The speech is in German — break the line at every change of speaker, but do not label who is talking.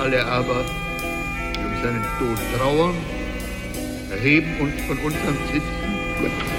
alle aber, die um seinen Tod trauern, erheben uns von unseren Sitzen